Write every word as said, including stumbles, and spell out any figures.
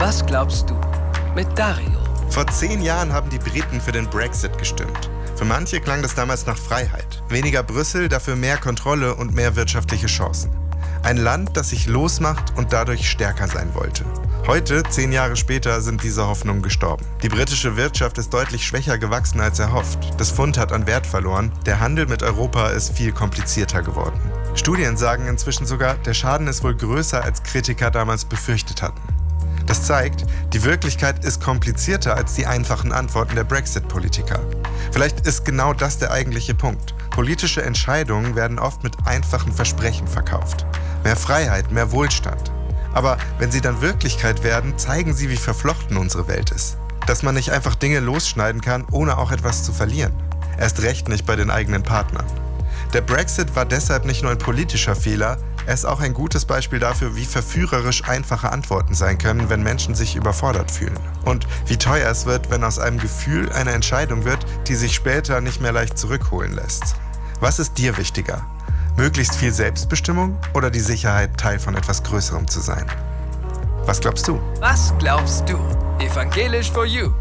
Was glaubst du? Mit Dario. Vor zehn Jahren haben die Briten für den Brexit gestimmt. Für manche klang das damals nach Freiheit. Weniger Brüssel, dafür mehr Kontrolle und mehr wirtschaftliche Chancen. Ein Land, das sich losmacht und dadurch stärker sein wollte. Heute, zehn Jahre später, sind diese Hoffnungen gestorben. Die britische Wirtschaft ist deutlich schwächer gewachsen als erhofft. Das Pfund hat an Wert verloren. Der Handel mit Europa ist viel komplizierter geworden. Studien sagen inzwischen sogar, der Schaden ist wohl größer, als Kritiker damals befürchtet hatten. Das zeigt, die Wirklichkeit ist komplizierter als die einfachen Antworten der Brexit-Politiker. Vielleicht ist genau das der eigentliche Punkt. Politische Entscheidungen werden oft mit einfachen Versprechen verkauft. Mehr Freiheit, mehr Wohlstand. Aber wenn sie dann Wirklichkeit werden, zeigen sie, wie verflochten unsere Welt ist. Dass man nicht einfach Dinge losschneiden kann, ohne auch etwas zu verlieren. Erst recht nicht bei den eigenen Partnern. Der Brexit war deshalb nicht nur ein politischer Fehler, er ist auch ein gutes Beispiel dafür, wie verführerisch einfache Antworten sein können, wenn Menschen sich überfordert fühlen. Und wie teuer es wird, wenn aus einem Gefühl eine Entscheidung wird, die sich später nicht mehr leicht zurückholen lässt. Was ist dir wichtiger? Möglichst viel Selbstbestimmung oder die Sicherheit, Teil von etwas Größerem zu sein? Was glaubst du? Was glaubst du? Evangelisch for You.